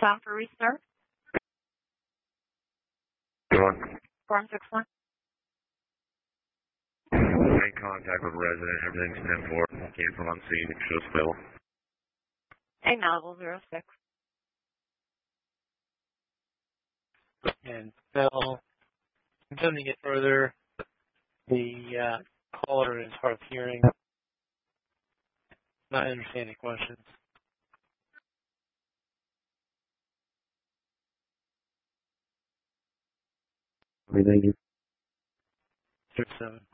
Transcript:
Time for restart. Go on. Form 61. In contact with resident, everything's 10-4. Cancel on scene, show spill. A Malibu 06. And Phil, until you get further, the caller is hard of hearing, not understanding questions. Thank you. 37.